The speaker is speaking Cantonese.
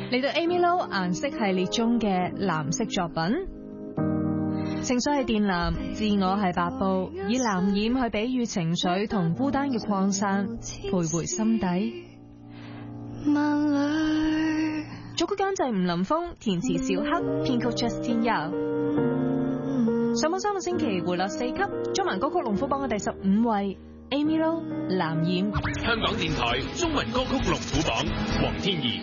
嚟到 Amy Lo 顏色系列中嘅藍色作品，情緒係電藍，自我係白布，以藍染去比喻情緒同孤單嘅擴散，徘徊心底。作曲監製吳林峰，填詞小黑，編曲 Justin Yao。上榜3個星期回落4級，中文歌曲龍虎榜嘅第15位。Amy Lo 藍染。 香港電台中文歌曲龍虎榜，黃天怡。